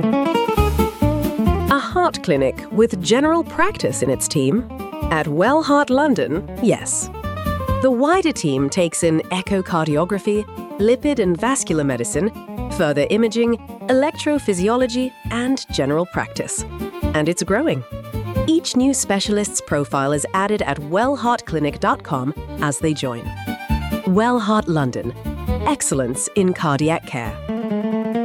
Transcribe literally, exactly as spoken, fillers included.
A heart clinic with general practice in its team? At Well Heart London, yes. The wider team takes in echocardiography, lipid and vascular medicine, further imaging, electrophysiology, and general practice. And it's growing. Each new specialist's profile is added at well heart clinic dot com as they join. Well Heart London. Excellence in cardiac care.